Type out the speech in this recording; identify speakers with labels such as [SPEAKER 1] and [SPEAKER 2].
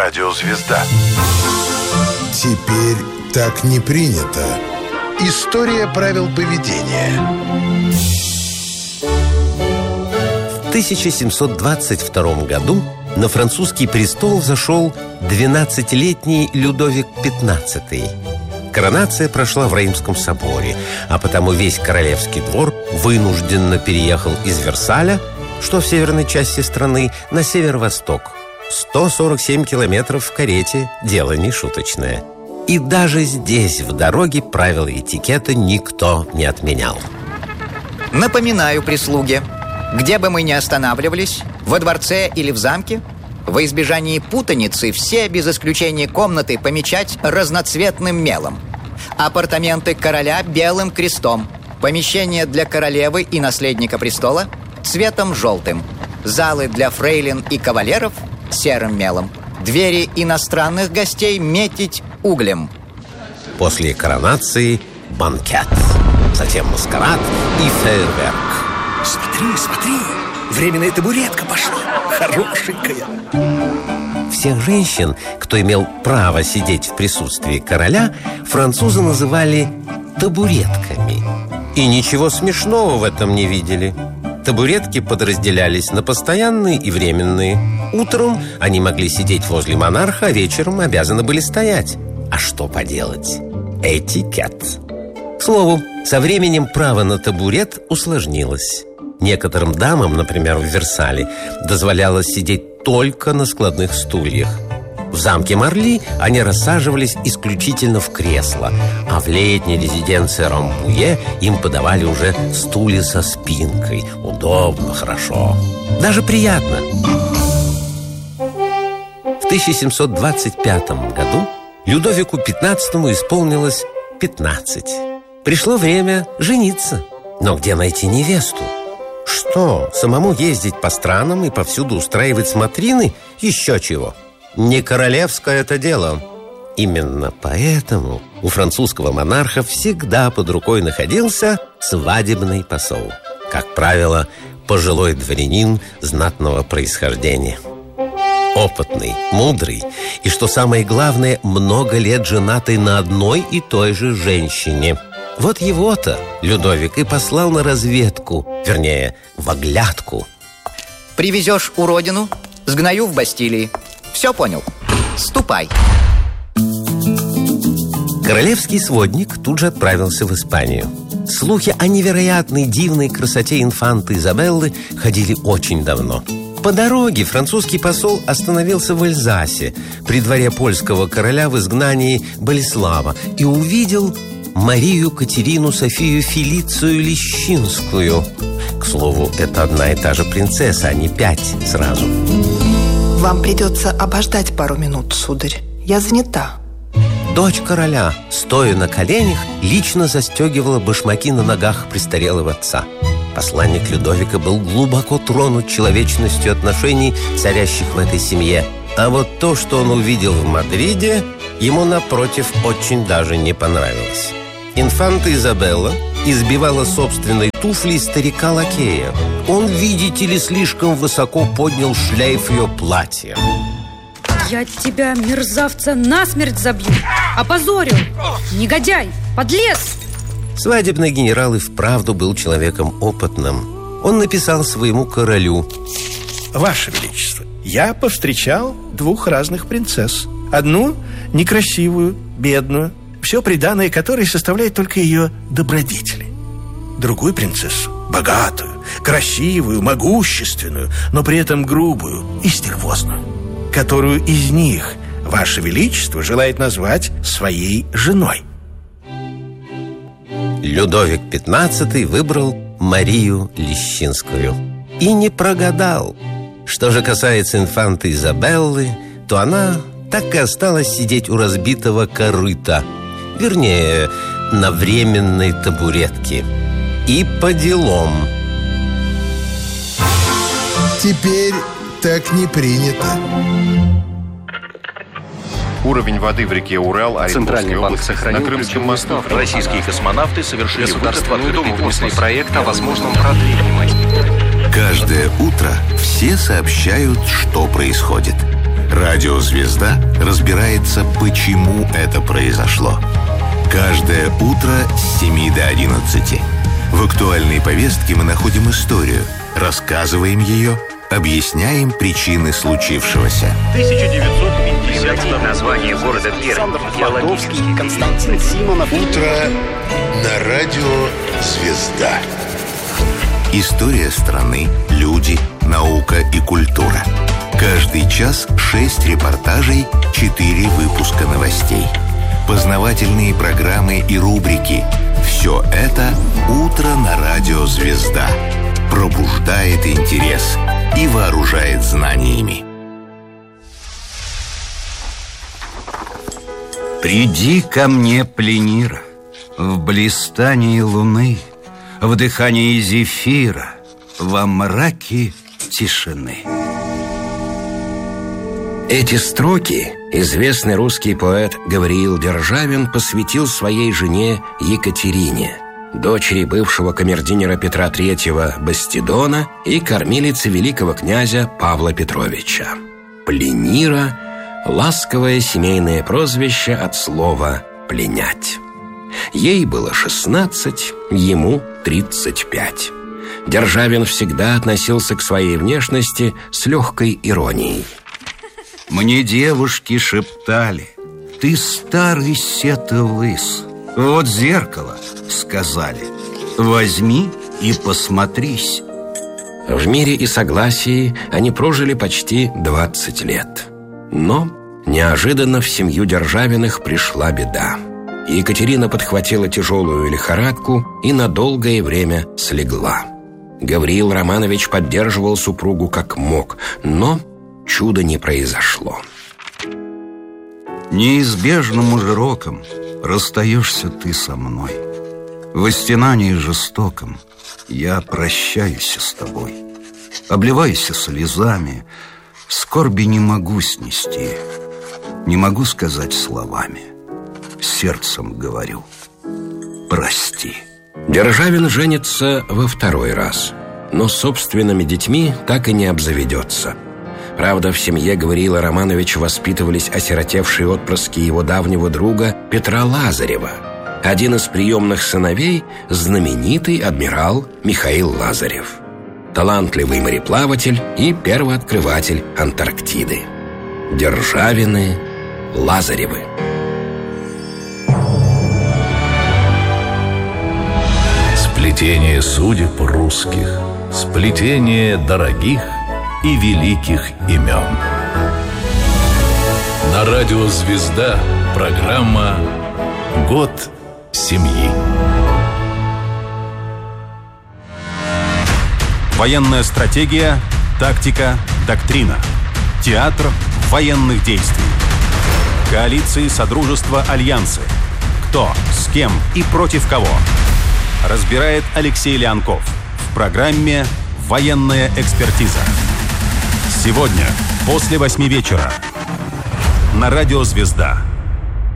[SPEAKER 1] Радиозвезда.
[SPEAKER 2] Теперь так не принято.
[SPEAKER 1] История правил поведения.
[SPEAKER 3] В 1722 году на французский престол взошел 12-летний Людовик XV. Коронация прошла в Реймском соборе, а потому весь королевский двор вынужденно переехал из Версаля, что в северной части страны, на северо-восток. 147 километров в карете – дело не шуточное. И даже здесь, в дороге, правила этикета никто не отменял.
[SPEAKER 4] Напоминаю прислуге, где бы мы ни останавливались, во дворце или в замке, во избежании путаницы все без исключения комнаты помечать разноцветным мелом. Апартаменты короля белым крестом, помещения для королевы и наследника престола цветом желтым, залы для фрейлин и кавалеров серым мелом, двери иностранных гостей метить углем.
[SPEAKER 3] После коронации банкет, затем маскарад и фейерверк.
[SPEAKER 5] Смотри, временная табуретка пошла, хорошенькая.
[SPEAKER 3] Всех женщин, кто имел право сидеть в присутствии короля, французы называли табуретками. И ничего смешного в этом не видели. Табуретки подразделялись на постоянные и временные. Утром они могли сидеть возле монарха, а вечером обязаны были стоять. А что поделать? Этикет. К слову, со временем право на табурет усложнилось. Некоторым дамам, например, в Версале, дозволялось сидеть только на складных стульях. В замке Марли они рассаживались исключительно в кресла, а в летней резиденции Рамбуе им подавали уже стулья со спинкой. Удобно, хорошо. Даже приятно. В 1725 году Людовику XV исполнилось 15. Пришло время жениться. Но где найти невесту? Что, самому ездить по странам и повсюду устраивать смотрины? Еще чего. Не королевское это дело. Именно поэтому у французского монарха всегда под рукой находился свадебный посол. Как правило, пожилой дворянин знатного происхождения. Опытный, мудрый и, что самое главное, много лет женатый на одной и той же женщине. Вот его-то Людовик и послал на разведку, вернее, в оглядку.
[SPEAKER 4] Привезешь уродину, сгною в Бастилии. Все понял? Ступай.
[SPEAKER 3] Королевский сводник тут же отправился в Испанию. Слухи о невероятной дивной красоте инфанты Изабеллы ходили очень давно. По дороге французский посол остановился в Эльзасе, при дворе польского короля в изгнании Болеслава, и увидел Марию Катерину Софию Фелицию Лещинскую. К слову, это одна и та же принцесса, а не 5 сразу.
[SPEAKER 6] Вам придется обождать пару минут, сударь. Я занята.
[SPEAKER 3] Дочь короля, стоя на коленях, лично застегивала башмаки на ногах престарелого отца. Посланник Людовика был глубоко тронут человечностью отношений, царящих в этой семье. А вот то, что он увидел в Мадриде, ему, напротив, очень даже не понравилось. Инфанта Изабелла избивала собственной туфлей старика-лакея. Он, видите ли, слишком высоко поднял шлейф ее платья.
[SPEAKER 7] Я тебя, мерзавца, насмерть забью. Опозорил. Негодяй, подлец.
[SPEAKER 3] Свадебный генерал и вправду был человеком опытным. Он написал своему королю:
[SPEAKER 5] Ваше Величество, я повстречал 2 разных принцесс. Одну некрасивую, бедную, все приданое которой составляет только ее добродетели. Другую принцессу, богатую, красивую, могущественную, но при этом грубую и стервозную, которую из них Ваше Величество желает назвать своей женой.
[SPEAKER 3] Людовик XV выбрал Марию Лещинскую. И не прогадал. Что же касается инфанты Изабеллы, то она так и осталась сидеть у разбитого корыта. Вернее, на временной табуретке. И по делам.
[SPEAKER 2] Теперь так не принято.
[SPEAKER 1] Уровень воды в реке Урал,
[SPEAKER 8] Центральный банк сохранил
[SPEAKER 1] на Крымском мосту.
[SPEAKER 8] Российские космонавты совершили
[SPEAKER 1] Государство
[SPEAKER 8] придумал
[SPEAKER 1] космос.
[SPEAKER 8] проект о возможном продлении.
[SPEAKER 9] Каждое утро все сообщают, что происходит. Радио «Звезда» разбирается, почему это произошло. Каждое утро с 7 до 11. В актуальной повестке мы находим историю, рассказываем ее, объясняем причины случившегося.
[SPEAKER 8] 1950 название города Пермь. Геологический
[SPEAKER 10] Константин Симонов.
[SPEAKER 1] Утро на радио «Звезда».
[SPEAKER 9] История страны, люди, наука и культура. Каждый час 6 репортажей, 4 выпуска новостей. Познавательные программы и рубрики. Все это «Утро на радио «Звезда». Пробуждает интерес и вооружает знаниями.
[SPEAKER 11] Приди ко мне, пленира, в блистании луны, в дыхании зефира, во мраке тишины.
[SPEAKER 3] Эти строки известный русский поэт Гавриил Державин посвятил своей жене Екатерине, дочери бывшего камердинера Петра III Бастидона и кормилицы великого князя Павла Петровича. Пленира – ласковое семейное прозвище от слова «пленять». Ей было 16, ему 35. Державин всегда относился к своей внешности с легкой иронией.
[SPEAKER 11] Мне девушки шептали: ты старый сет и лыс. Вот зеркало, сказали, возьми и посмотрись.
[SPEAKER 3] В мире и согласии они прожили почти 20 лет. Но неожиданно в семью Державиных пришла беда. Екатерина подхватила тяжелую лихорадку и на долгое время слегла. Гавриил Романович поддерживал супругу как мог, но чуда не произошло.
[SPEAKER 11] Неизбежным уроком расстаешься ты со мной. В истинании жестоком я прощаюсь с тобой. Обливайся слезами, скорби не могу снести, не могу сказать словами. Сердцем говорю: прости.
[SPEAKER 3] Державин женится во второй раз, но собственными детьми так и не обзаведется. Правда, в семье Гавриила Романовича воспитывались осиротевшие отпрыски его давнего друга Петра Лазарева. Один из приемных сыновей – знаменитый адмирал Михаил Лазарев. Талантливый мореплаватель и первооткрыватель Антарктиды. Державины, Лазаревы.
[SPEAKER 12] Сплетение судеб русских, сплетение дорогих и великих имен. На радио «Звезда» программа «Год семьи».
[SPEAKER 13] Военная стратегия, тактика, доктрина. Театр военных действий. Коалиции, содружества, альянсы. Кто, с кем и против кого. Разбирает Алексей Леонков в программе «Военная экспертиза». Сегодня, после 8 вечера, на радио «Звезда».